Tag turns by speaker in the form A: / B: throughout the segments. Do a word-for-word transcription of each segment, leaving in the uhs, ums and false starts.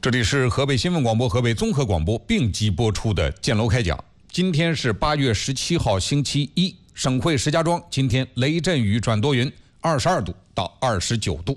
A: 这里是河北新闻广播、河北综合广播并机播出的《建楼开讲》。今天是八月十七号，星期一，省会石家庄今天雷阵雨转多云，二十二度到二十九度。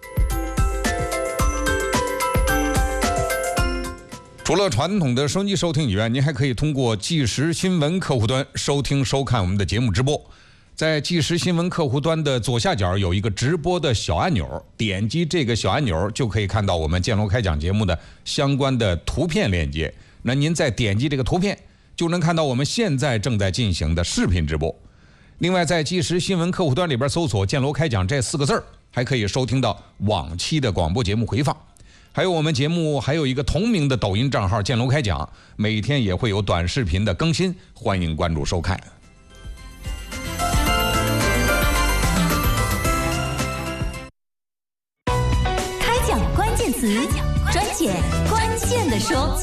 A: 除了传统的收音机收听以外，您还可以通过即时新闻客户端收听收看我们的节目直播。在即时新闻客户端的左下角有一个直播的小按钮，点击这个小按钮就可以看到我们建楼开讲节目的相关的图片链接。那您再点击这个图片，就能看到我们现在正在进行的视频直播。另外，在即时新闻客户端里边搜索“建楼开讲”这四个字儿，还可以收听到往期的广播节目回放。还有我们节目还有一个同名的抖音账号“建楼开讲”，每天也会有短视频的更新，欢迎关注收看。
B: 专解关键的说，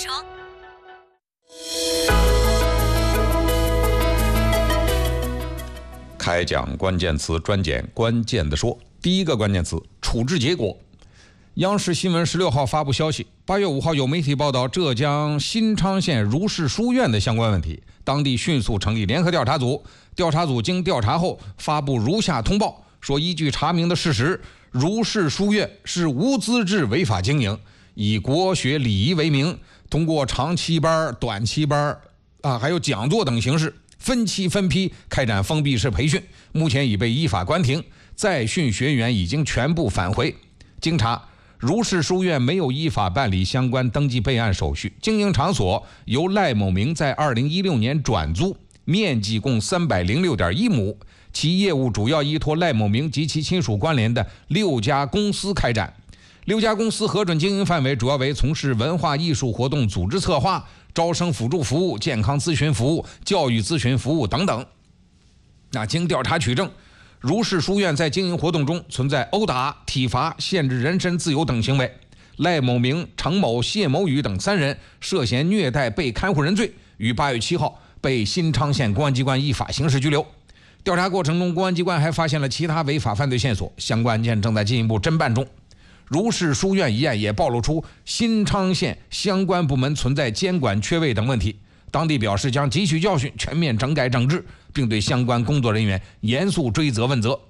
A: 开讲关键词，专解关键的说。第一个关键词：处置结果。央视新闻十六号发布消息，八月五号有媒体报道浙江新昌县如是书院的相关问题，当地迅速成立联合调查组。调查组经调查后发布如下通报，说依据查明的事实，如是书院是无资质违法经营，以国学礼仪为名，通过长期班、短期班啊，还有讲座等形式，分期分批开展封闭式培训，目前已被依法关停，在训学员已经全部返回。经查，如是书院没有依法办理相关登记备案手续，经营场所由赖某明在二零一六年转租，面积共三百零六点一亩。其业务主要依托赖某明及其亲属关联的六家公司开展，六家公司核准经营范围主要为从事文化艺术活动组织策划、招生辅助服务、健康咨询服务、教育咨询服务等等。那经调查取证，如是书院在经营活动中存在殴打、体罚、限制人身自由等行为。赖某明、程某、谢某宇等三人涉嫌虐待被看护人罪，于八月七号被新昌县公安机关依法刑事拘留。调查过程中，公安机关还发现了其他违法犯罪线索，相关案件正在进一步侦办中。如是书院一案也暴露出新昌县相关部门存在监管缺位等问题，当地表示将汲取教训，全面整改整治，并对相关工作人员严肃追责问责。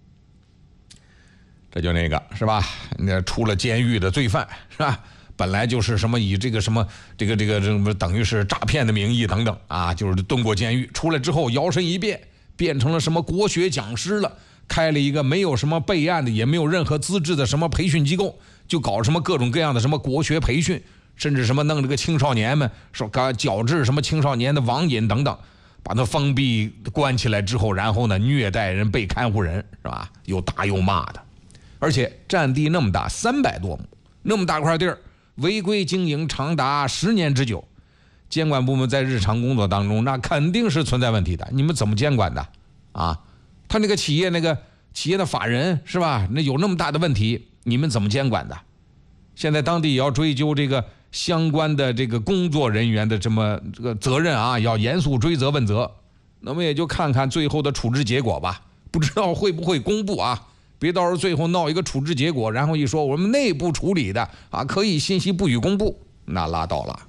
A: 这就那个是吧？那出了监狱的罪犯是吧？本来就是什么以这个什么这个这个这个等于是诈骗的名义等等啊，就是蹲过监狱，出来之后摇身一变。变成了什么国学讲师了，开了一个没有什么备案的，也没有任何资质的什么培训机构，就搞什么各种各样的什么国学培训，甚至什么弄这个青少年们说搞矫治什么青少年的网瘾等等，把他封闭关起来之后，然后呢虐待人、被看护人，是吧？又打又骂的，而且占地那么大，三百多亩，那么大块地儿，违规经营长达十年之久。监管部门在日常工作当中，那肯定是存在问题的。你们怎么监管的啊？他那个企业那个企业的法人是吧？那有那么大的问题，你们怎么监管的？现在当地也要追究这个相关的这个工作人员的这么这个责任啊，要严肃追责问责。那么也就看看最后的处置结果吧，不知道会不会公布啊？别到时候最后闹一个处置结果，然后一说我们内部处理的啊，可以信息不予公布，那拉倒了。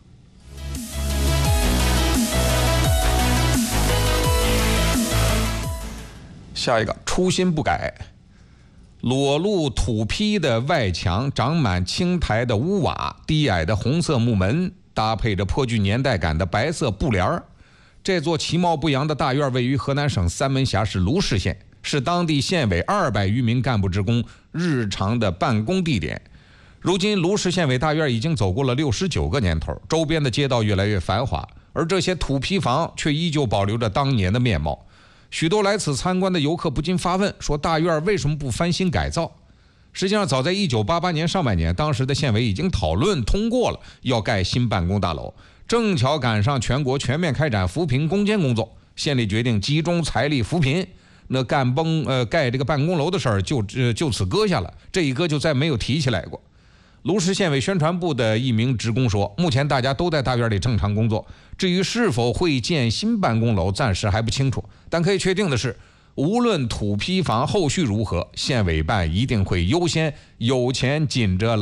A: 下一个，初心不改，裸露土坯的外墙，长满青苔的屋瓦，低矮的红色木门，搭配着颇具年代感的白色布帘儿。这座其貌不扬的大院位于河南省三门峡市卢氏县，是当地县委二百余名干部职工日常的办公地点。如今卢氏县委大院已经走过了六十九个年头，周边的街道越来越繁华，而这些土坯房却依旧保留着当年的面貌。许多来此参观的游客不禁发问，说大院为什么不翻新改造？实际上早在一九八八年上半年，当时的县委已经讨论通过了要盖新办公大楼，正巧赶上全国全面开展扶贫攻坚工作，县里决定集中财力扶贫，那干崩呃盖这个办公楼的事儿就呃就此搁下了，这一搁就再没有提起来过。卢氏县委宣传部的一名职工说，目前大家都在大院里正常工作，至于是否会建新办公楼暂时还不清楚，但可以确定的是，无论土坯房后续如何，县委办一定会优先有钱紧着